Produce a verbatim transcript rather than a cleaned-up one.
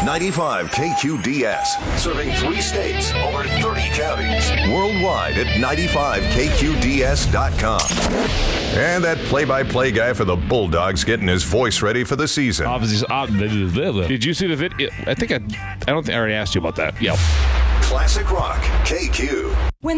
ninety-five K Q D S, serving three states, over thirty counties. Worldwide at ninety-five K Q D S dot com. And that play-by-play guy for the Bulldogs getting his voice ready for the season. Obviously, uh, did you see the video? I think I, I don't think I already asked you about that. Yep. Classic Rock, K Q.